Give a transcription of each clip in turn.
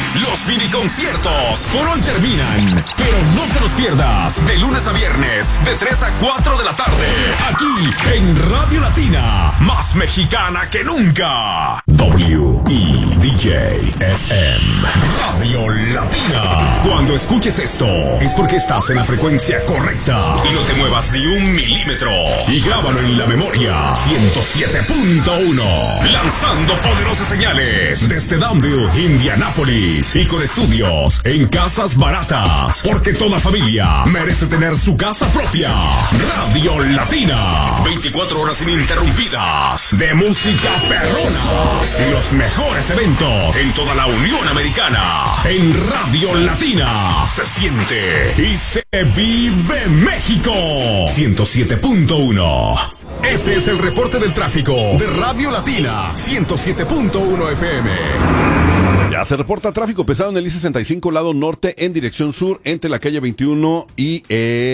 Los mini conciertos por hoy terminan, pero no te los pierdas. De lunes a viernes, de 3 a 4 de la tarde, aquí en Radio Latina, más mexicana que nunca. WEDJ-FM, Radio Latina. Cuando escuches esto, es porque estás en la frecuencia correcta y no te muevas ni un milímetro. Y grábalo en la memoria. 107.1, lanzando poderosas señales desde Danville, Indianápolis, y con estudios en Casas Baratas, porque toda familia merece tener su casa propia. Radio Latina, 24 horas ininterrumpidas de música perrona y los mejores eventos en toda la Unión Americana. En Radio Latina se siente y se vive México. 107.1. Este es el reporte del tráfico de Radio Latina 107.1 FM. Ya se reporta tráfico pesado en el I-65 lado norte en dirección sur entre la calle 21 y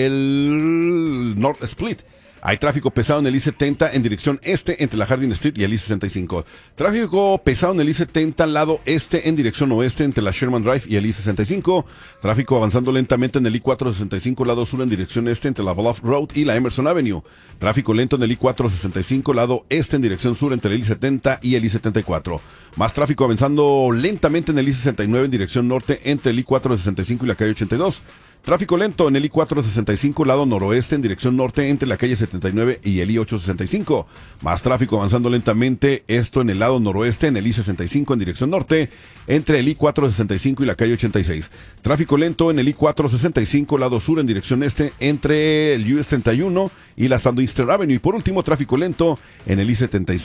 el North Split. Hay tráfico pesado en el I-70 en dirección este entre la Harding Street y el I-65. Tráfico pesado en el I-70 lado este en dirección oeste entre la Sherman Drive y el I-65. Tráfico avanzando lentamente en el I-465 lado sur en dirección este entre la Bluff Road y la Emerson Avenue. Tráfico lento en el I-465 lado este en dirección sur entre el I-70 y el I-74. Más tráfico avanzando lentamente en el I-69 en dirección norte entre el I-465 y la calle 82. Tráfico lento en el I-465 lado noroeste en dirección norte entre la calle 79 y el I-865. Más tráfico avanzando lentamente, esto en el lado noroeste en el I-65 en dirección norte entre el I-465 y la calle 86. Tráfico lento en el I-465 lado sur en dirección este entre el US 31 y la Southeastern Avenue. Y por último, tráfico lento en el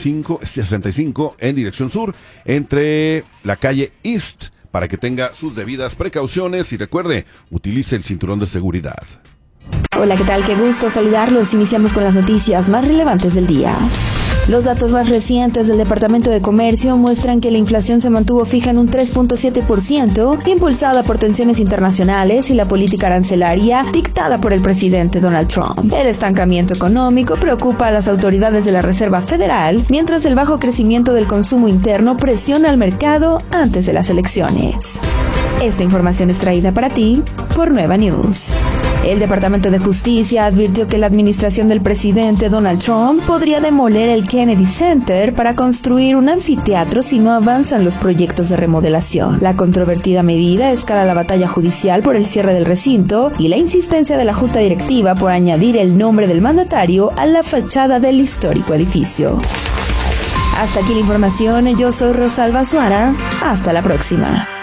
I-65 en dirección sur entre la calle East, para que tenga sus debidas precauciones y recuerde, utilice el cinturón de seguridad. Hola, ¿qué tal? Qué gusto saludarlos. Iniciamos con las noticias más relevantes del día. Los datos más recientes del Departamento de Comercio muestran que la inflación se mantuvo fija en un 3.7%, impulsada por tensiones internacionales y la política arancelaria dictada por el presidente Donald Trump. El estancamiento económico preocupa a las autoridades de la Reserva Federal, mientras el bajo crecimiento del consumo interno presiona al mercado antes de las elecciones. Esta información es traída para ti por Nueva News. El Departamento de Justicia advirtió que la administración del presidente Donald Trump podría demoler el Kennedy Center para construir un anfiteatro si no avanzan los proyectos de remodelación. La controvertida medida escala la batalla judicial por el cierre del recinto y la insistencia de la junta directiva por añadir el nombre del mandatario a la fachada del histórico edificio. Hasta aquí la información, yo soy Rosalba Suara, hasta la próxima.